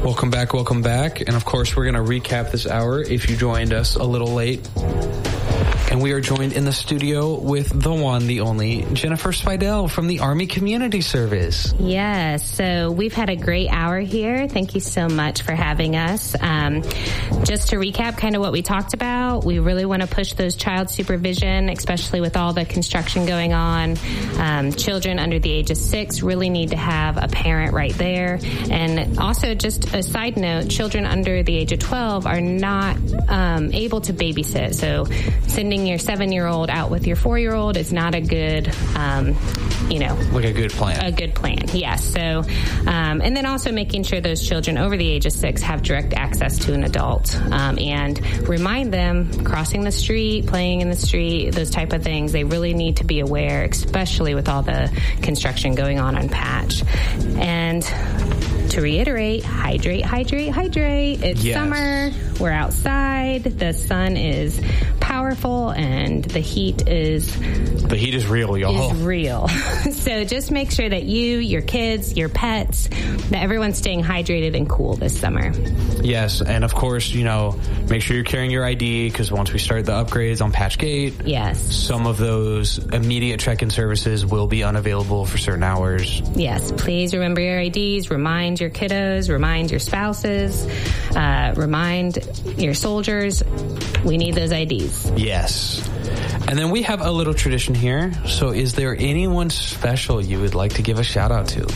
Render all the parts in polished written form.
Welcome back. And of course, we're going to recap this hour if you joined us a little late. And we are joined in the studio with the one, the only, Jennifer Spidell from the Army Community Service. Yes, so we've had a great hour here. Thank you so much for having us. Just to recap kind of what we talked about, we really want to push those child supervision, especially with all the construction going on. Children under the age of 6 really need to have a parent right there. And also, just a side note, children under the age of 12 are not able to babysit. So sending your 7-year-old out with your 4-year-old is not a good, like a good plan. A good plan, yes. So, and then also making sure those children over the age of 6 have direct access to an adult, and remind them crossing the street, playing in the street, those type of things. They really need to be aware, especially with all the construction going on Patch. And to reiterate, hydrate. It's summer. We're outside. The sun is powerful, and the heat is real, y'all. Is real. So just make sure that you, your kids, your pets, that everyone's staying hydrated and cool this summer. Yes, and of course, make sure you're carrying your ID, because once we start the upgrades on Patch Gate, yes, some of those immediate check-in services will be unavailable for certain hours. Yes, please remember your IDs. Remind your kiddos. Remind your spouses. Remind your soldiers. We need those IDs. Yes. And then we have a little tradition here. So is there anyone special you would like to give a shout out to?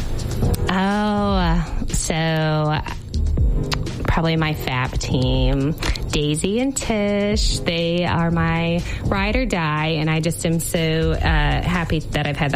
So probably my FAP team, Daisy and Tish. They are my ride or die, and I just am so happy that I've had